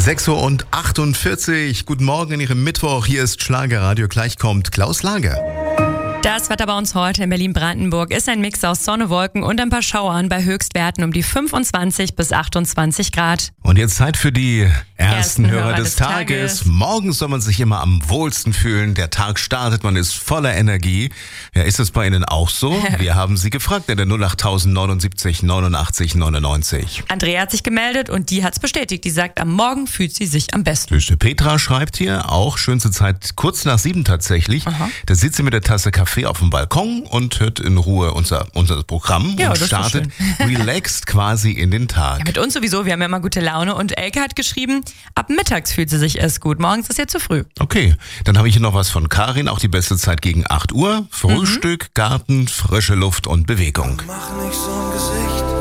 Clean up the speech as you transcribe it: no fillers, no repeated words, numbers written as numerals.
6:48 Uhr. Guten Morgen in Ihrem Mittwoch. Hier ist Schlagerradio. Gleich kommt Klaus Lage. Das Wetter bei uns heute in Berlin-Brandenburg ist ein Mix aus Sonne, Wolken und ein paar Schauern bei Höchstwerten um die 25 bis 28 Grad. Und jetzt Zeit für die ersten Hörer des Tages. Morgens soll man sich immer am wohlsten fühlen. Der Tag startet, man ist voller Energie. Ja, ist es bei Ihnen auch so? Wir haben Sie gefragt in der 08000 79 89 99. Andrea hat sich gemeldet und die hat's bestätigt. Die sagt, am Morgen fühlt sie sich am besten. Petra schreibt hier, auch schönste Zeit kurz nach 7 tatsächlich. Aha. Da sitzt sie mit der Tasse Kaffee auf dem Balkon und hört in Ruhe unser Programm und startet relaxed quasi in den Tag. Ja, mit uns sowieso, wir haben ja immer gute Laune. Und Elke hat geschrieben, ab mittags fühlt sie sich erst gut. Morgens ist ja zu früh. Okay, dann habe ich hier noch was von Karin. Auch die beste Zeit gegen 8 Uhr. Frühstück, Garten, frische Luft und Bewegung. Mach nicht so ein Gesicht.